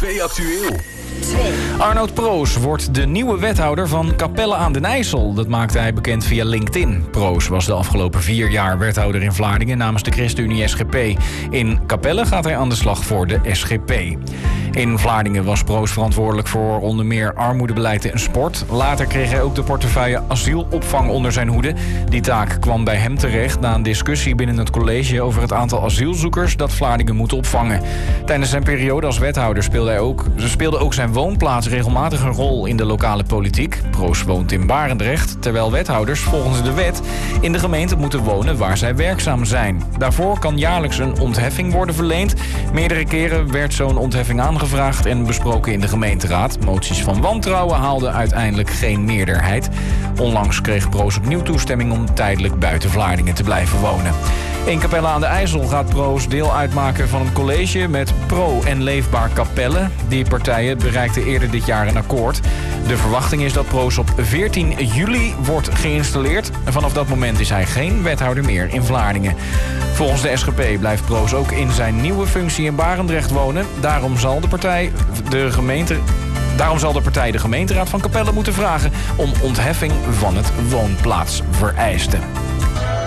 2 Actueel. Arnoud Proos wordt de nieuwe wethouder van Capelle aan den IJssel. Dat maakte hij bekend via LinkedIn. Proos was de afgelopen 4 jaar wethouder in Vlaardingen namens de ChristenUnie SGP. In Capelle gaat hij aan de slag voor de SGP. In Vlaardingen was Proos verantwoordelijk voor onder meer armoedebeleid en sport. Later kreeg hij ook de portefeuille asielopvang onder zijn hoede. Die taak kwam bij hem terecht na een discussie binnen het college over het aantal asielzoekers dat Vlaardingen moet opvangen. Tijdens zijn periode als wethouder speelde ook zijn woonplaats regelmatig een rol in de lokale politiek. Proos woont in Barendrecht, terwijl wethouders volgens de wet in de gemeente moeten wonen waar zij werkzaam zijn. Daarvoor kan jaarlijks een ontheffing worden verleend. Meerdere keren werd zo'n ontheffing aangevraagd en besproken in de gemeenteraad. Moties van wantrouwen haalden uiteindelijk geen meerderheid. Onlangs kreeg Proos opnieuw toestemming om tijdelijk buiten Vlaardingen te blijven wonen. In Capelle aan de IJssel gaat Proos deel uitmaken van een college met Pro en Leefbaar Capelle. Die partijen bereikten eerder dit jaar een akkoord. De verwachting is dat Proos op 14 juli wordt geïnstalleerd. En vanaf dat moment is hij geen wethouder meer in Vlaardingen. Volgens de SGP blijft Proos ook in zijn nieuwe functie in Barendrecht wonen. Daarom zal de partij de gemeenteraad van Capelle moeten vragen om ontheffing van het woonplaatsvereiste.